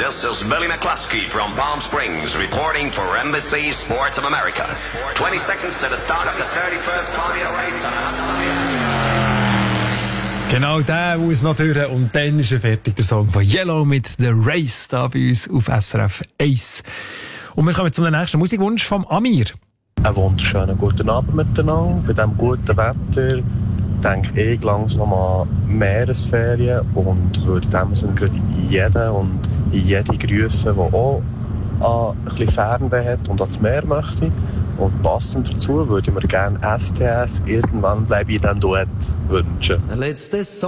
This is Billy McCluskey from Palm Springs reporting for NBC Sports of America. 20 seconds to the start of the 31st Formula Race. Genau, der muss noch durch und dann ist fertig, der Song von Yellow mit The Race da bei uns auf SRF 1. Und wir kommen zum nächsten Musikwunsch vom Amir. Einen wunderschönen guten Abend miteinander. Bei diesem guten Wetter denke ich langsam an Meeresferien und würde in dem Sinne gerade jeden und jede grüßen, der auch ein bisschen Fernweh hat und ans Meer möchte. Und passend dazu würde ich mir gerne STS «Irgendwann bleibe ich dann Duett» wünschen.